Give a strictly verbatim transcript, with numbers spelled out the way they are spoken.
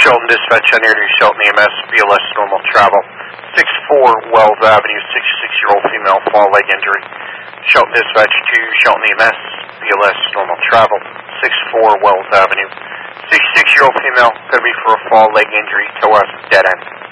Shelton Dispatch, I near you, Shelton E M S, B L S normal travel. six four Wells Avenue, sixty-six-year-old female, fall leg injury. Shelton Dispatch to Shelton E M S, B L S normal travel. six four Wells Avenue, sixty-six-year-old female, going to be for a fall leg injury, toe up, dead end.